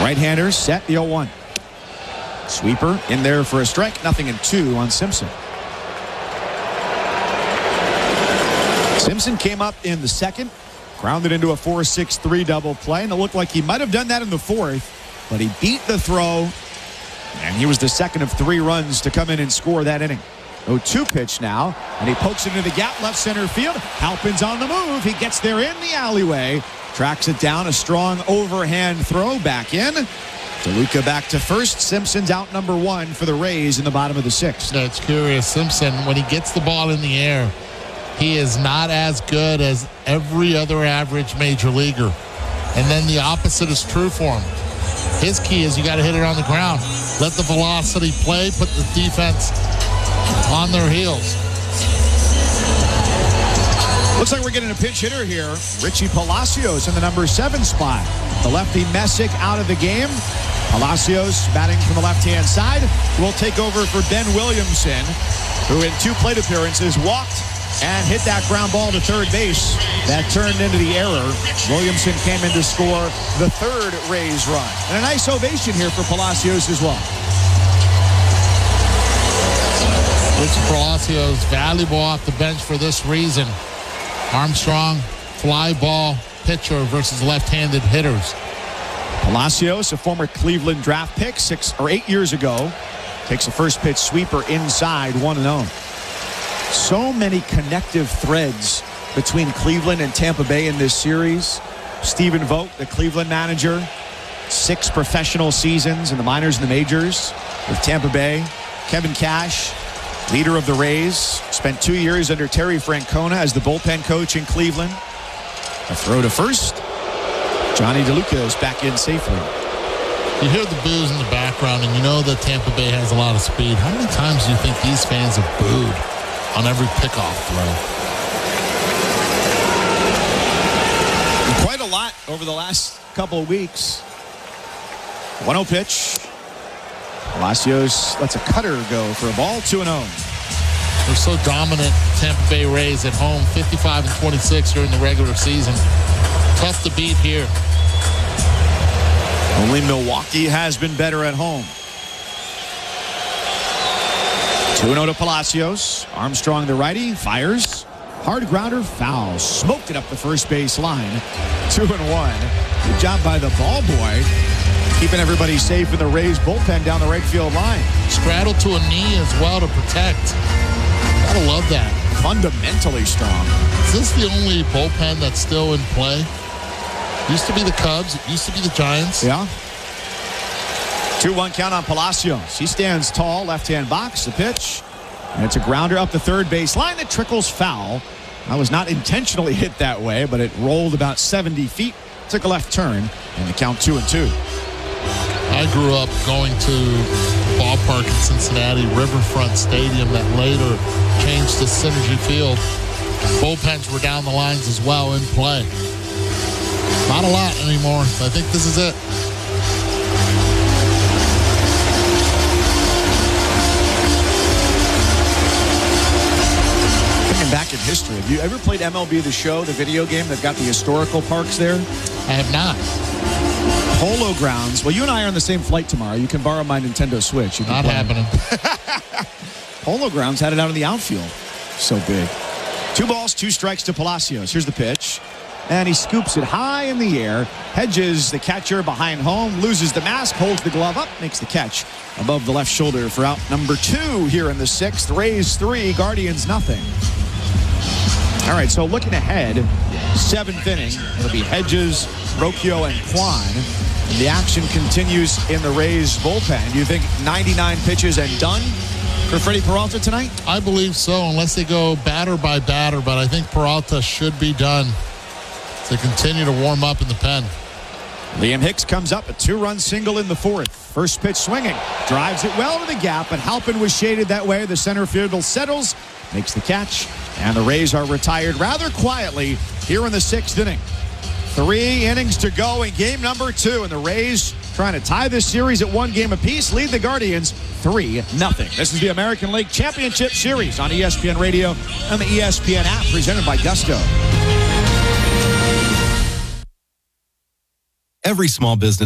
Right-hander set the 0-1. Sweeper in there for a strike. 0-2 on Simpson. Simpson came up in the second, grounded into a 4-6-3 double play, and it looked like he might have done that in the fourth, but he beat the throw, and he was the second of 3 runs to come in and score that inning. 0-2 pitch now, and he pokes it into the gap, left center field. Halpin's on the move. He gets there in the alleyway, tracks it down, a strong overhand throw back in. DeLuca back to first. Simpson's out number 1 for the Rays in the bottom of the 6th. That's curious. Simpson, when he gets the ball in the air, he is not as good as every other average major leaguer. And then the opposite is true for him. His key is you got to hit it on the ground. Let the velocity play, put the defense on their heels. Looks like we're getting a pinch hitter here. Richie Palacios in the number 7 spot. The lefty Messick out of the game. Palacios batting from the left-hand side will take over for Ben Williamson, who in 2 plate appearances walked and hit that ground ball to third base. That turned into the error. Williamson came in to score the 3rd Rays run. And a nice ovation here for Palacios as well. Richie Palacios, valuable off the bench for this reason. Armstrong, fly ball pitcher versus left-handed hitters. Palacios, a former Cleveland draft pick 8 years ago, takes a first pitch sweeper inside 1-0. So many connective threads between Cleveland and Tampa Bay in this series. Stephen Vogt, the Cleveland manager, 6 professional seasons in the minors and the majors with Tampa Bay. Kevin Cash, leader of the Rays, spent 2 years under Terry Francona as the bullpen coach in Cleveland. A throw to first. Johnny DeLuca is back in safely. You hear the boos in the background, and you know that Tampa Bay has a lot of speed. How many times do you think these fans have booed on every pickoff throw? Quite a lot over the last couple of weeks. 1-0 pitch. Palacios lets a cutter go for a ball, 2-0. They're so dominant, Tampa Bay Rays at home, 55-26 during the regular season. Tough to beat here. Only Milwaukee has been better at home. 2-0 to Palacios. Armstrong, the righty, fires. Hard grounder, foul. Smoked it up the first base line. 2-1. Good job by the ball boy, keeping everybody safe in the Rays bullpen down the right field line. Straddled to a knee as well to protect. Gotta love that. Fundamentally strong. Is this the only bullpen that's still in play? Used to be the Cubs. It used to be the Giants. Yeah. 2-1 count on Palacios. He stands tall, left-hand box, the pitch. And it's a grounder up the third base line that trickles foul. That was not intentionally hit that way, but it rolled about 70 feet, took a left turn, and the count 2-2. I grew up going to the ballpark in Cincinnati, Riverfront Stadium, that later changed to Synergy Field. Bullpens were down the lines as well in play. Not a lot anymore. I think this is it. Thinking back in history, have you ever played MLB The Show, the video game? They've got the historical parks there. I have not. Polo Grounds. Well, you and I are on the same flight tomorrow. You can borrow my Nintendo Switch. Not happening. Polo Grounds had it out in the outfield. So big. 2 balls, 2 strikes to Palacios. Here's the pitch. And he scoops it high in the air. Hedges, the catcher, behind home. Loses the mask, holds the glove up, makes the catch above the left shoulder for out number 2 here in the 6th. Rays 3, Guardians nothing. All right, so looking ahead, 7th inning. It'll be Hedges, Rocchio, and Kwan. And the action continues in the Rays bullpen. Do you think 99 pitches and done for Freddie Peralta tonight? I believe so, unless they go batter by batter. But I think Peralta should be done to continue to warm up in the pen. Liam Hicks comes up, a 2-run single in the 4th. First pitch swinging. Drives it well to the gap, but Halpin was shaded that way. The center fielder settles, makes the catch, and the Rays are retired rather quietly here in the 6th inning. 3 innings to go in game number 2, and the Rays trying to tie this series at 1 game apiece, lead the Guardians 3-0. This is the American League Championship Series on ESPN Radio and the ESPN app, presented by Gusto. Every small business